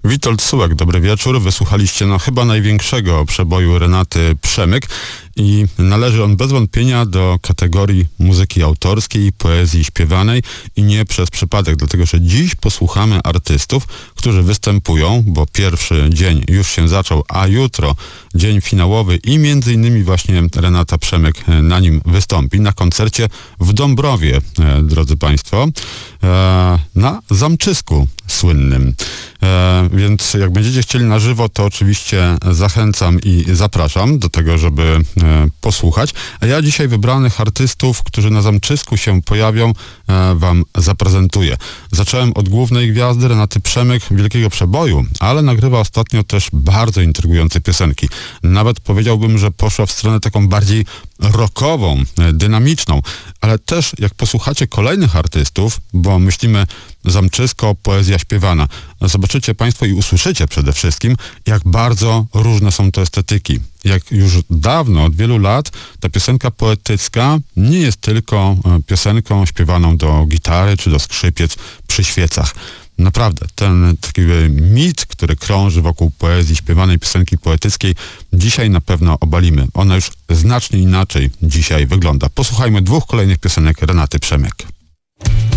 Witold Sułek, dobry wieczór. Wysłuchaliście chyba największego przeboju Renaty Przemyk i należy on bez wątpienia do kategorii muzyki autorskiej, poezji śpiewanej i nie przez przypadek, dlatego że dziś posłuchamy artystów, którzy występują, bo pierwszy dzień już się zaczął, a jutro dzień finałowy i między innymi właśnie Renata Przemyk na nim wystąpi, na koncercie w Dąbrowie, drodzy Państwo, na Zamczysku słynnym. Więc jak będziecie chcieli na żywo, to oczywiście zachęcam i zapraszam do tego, żeby posłuchać. A ja dzisiaj wybranych artystów, którzy na Zamczysku się pojawią, wam zaprezentuję. Zacząłem od głównej gwiazdy Renaty Przemyk, wielkiego przeboju, ale nagrywa ostatnio też bardzo intrygujące piosenki. Nawet powiedziałbym, że poszła w stronę taką bardziej rockową, dynamiczną, ale też jak posłuchacie kolejnych artystów, bo myślimy Zamczysko, poezja śpiewana, zobaczycie Państwo i usłyszycie przede wszystkim, jak bardzo różne są te estetyki. Jak już dawno, od wielu lat, ta piosenka poetycka nie jest tylko piosenką śpiewaną do gitary czy do skrzypiec przy świecach. Naprawdę, ten taki mit, który krąży wokół poezji śpiewanej, piosenki poetyckiej, dzisiaj na pewno obalimy. Ona już znacznie inaczej dzisiaj wygląda. Posłuchajmy dwóch kolejnych piosenek Renaty Przemyk.